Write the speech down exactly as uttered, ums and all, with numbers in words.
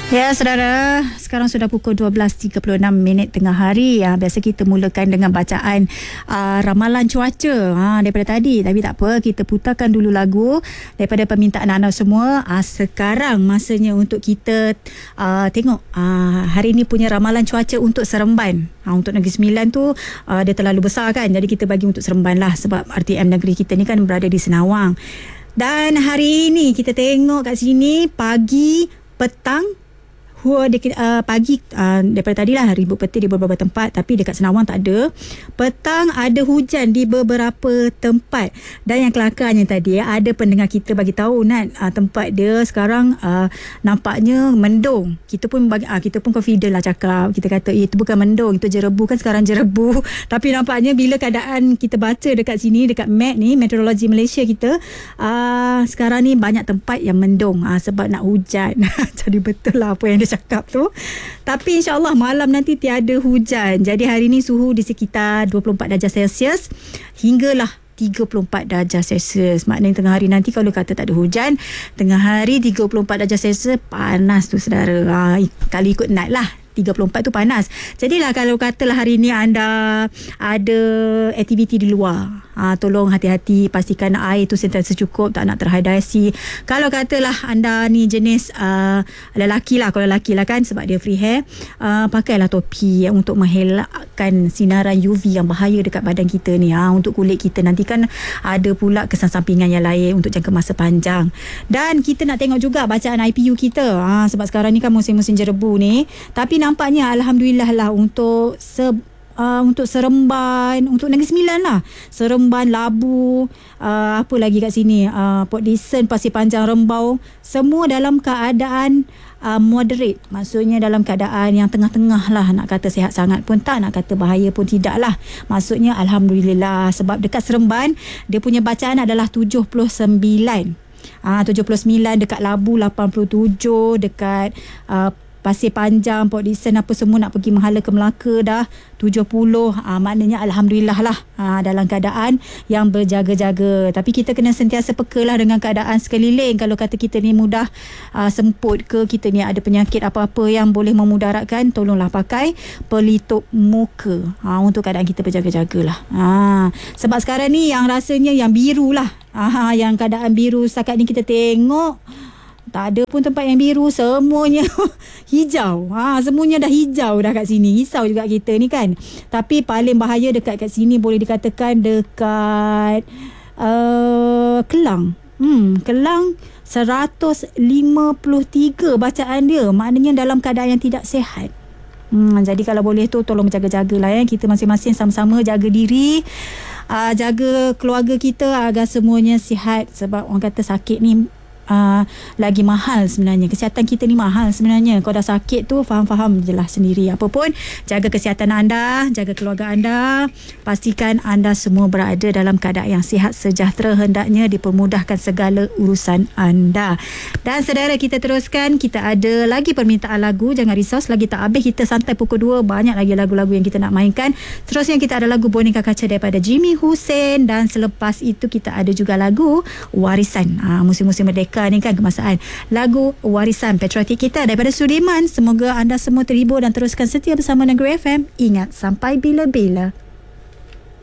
Ya, saudara, sekarang sudah pukul dua belas tiga puluh enam minit tengah hari. Ya, biasa kita mulakan dengan bacaan uh, ramalan cuaca ha, daripada tadi. Tapi tak apa, kita putarkan dulu lagu daripada permintaan anda semua. Uh, sekarang masanya untuk kita uh, tengok uh, hari ini punya ramalan cuaca untuk Seremban. Ha, untuk Negeri Sembilan tu uh, dia terlalu besar kan. Jadi kita bagi untuk Seremban lah, sebab R T M negeri kita ni kan berada di Senawang. Dan hari ini kita tengok kat sini pagi, petang, Hua de, uh, pagi uh, daripada tadilah ribut petir di beberapa tempat, tapi dekat Senawang tak ada. Petang ada hujan di beberapa tempat. Dan yang kelakarnya tadi, ada pendengar kita bagi tahu Nat, uh, tempat dia sekarang uh, nampaknya mendung. Kita pun bagi, uh, kita pun confident lah cakap. Kita kata eh, itu bukan mendung, itu jerebu, kan sekarang jerebu. Tapi nampaknya bila keadaan kita baca dekat sini, dekat map ni, meteorologi Malaysia kita, uh, sekarang ni banyak tempat yang mendung uh, sebab nak hujan. Jadi betul lah apa yang dia cakap tu. Tapi insyaAllah malam nanti tiada hujan. Jadi hari ni suhu di sekitar dua puluh empat darjah Celsius hinggalah tiga puluh empat darjah Celsius. Maknanya tengah hari nanti kalau kata tak ada hujan, tengah hari tiga puluh empat darjah Celsius, panas tu saudara. Ha, kalau ikut night lah, tiga puluh empat tu panas. Jadilah kalau katalah hari ni anda ada aktiviti di luar, ha, tolong hati-hati, pastikan air tu sentiasa cukup, tak nak terhidrasi. Kalau katalah anda ni jenis uh, lelaki lah, kalau lelaki lah kan, sebab dia free hair, uh, pakailah topi ya, untuk mengelakkan sinaran U V yang bahaya dekat badan kita ni, ha, untuk kulit kita. Nanti kan ada pula kesan sampingan yang lain untuk jangka masa panjang. Dan kita nak tengok juga bacaan I P U kita, ha, sebab sekarang ni kan musim-musim jerebu ni. Tapi nampaknya alhamdulillah lah untuk se Uh, untuk Seremban, untuk Negeri Sembilan lah, Seremban, Labu, uh, apa lagi kat sini, uh, Port Dickson, Pasir Panjang, Rembau, semua dalam keadaan uh, moderate. Maksudnya dalam keadaan yang tengah-tengah lah. Nak kata sihat sangat pun tak, nak kata bahaya pun tidak lah. Maksudnya alhamdulillah. Sebab dekat Seremban, dia punya bacaan adalah tujuh puluh sembilan. uh, tujuh puluh sembilan, dekat Labu lapan puluh tujuh, dekat uh, Pasir Panjang, Port Dickson apa semua nak pergi Mahala ke Melaka dah tujuh puluh. Ha, maknanya alhamdulillah lah, ha, dalam keadaan yang berjaga-jaga. Tapi kita kena sentiasa peka lah dengan keadaan sekeliling. Kalau kata kita ni mudah uh, semput ke, kita ni ada penyakit apa-apa yang boleh memudaratkan, tolonglah pakai pelitup muka, ha, untuk keadaan kita berjaga-jagalah. Ha, sebab sekarang ni yang rasanya yang biru lah, ha, yang keadaan biru setakat ni kita tengok tak ada pun tempat yang biru, semuanya hijau. Ha, semuanya dah hijau dah kat sini. Risau juga kita ni kan. Tapi paling bahaya dekat kat sini boleh dikatakan dekat uh, Kelang. Hmm, Kelang seratus lima puluh tiga bacaan dia. Maknanya dalam keadaan yang tidak sihat. Hmm, jadi kalau boleh tu tolong jaga-jagalah ya. Kita masing-masing sama-sama jaga diri, uh, jaga keluarga kita agar semuanya sihat. Sebab orang kata sakit ni Uh, lagi mahal sebenarnya. Kesihatan kita ni mahal sebenarnya. Kalau dah sakit tu faham-faham je lah sendiri. Apa pun, jaga kesihatan anda, jaga keluarga anda, pastikan anda semua berada dalam keadaan yang sihat sejahtera, hendaknya dipermudahkan segala urusan anda. Dan saudara, kita teruskan. Kita ada lagi permintaan lagu. Jangan risau, selagi tak habis kita santai pukul dua, banyak lagi lagu-lagu yang kita nak mainkan. Terusnya kita ada lagu Boneka Kaca daripada Jimmy Hussein, dan selepas itu kita ada juga lagu Warisan, ha, musim-musim merdeka ni kan, kemasaan. Lagu Warisan patriotik kita daripada Sudirman. Semoga anda semua terhibur dan teruskan setia bersama Negeri F M. Ingat, sampai bila-bila.